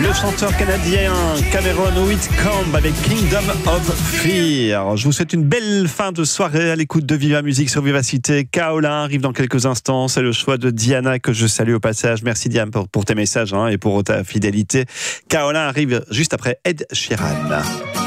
Le chanteur canadien Cameron Whitcomb avec Kingdom of Fear. Je vous souhaite une belle fin de soirée à l'écoute de Viva Musique sur Vivacité. Kaolin arrive dans quelques instants. C'est le choix de Diana que je salue au passage. Merci Diane pour tes messages et pour ta fidélité. Kaolin arrive juste après Ed Sheeran.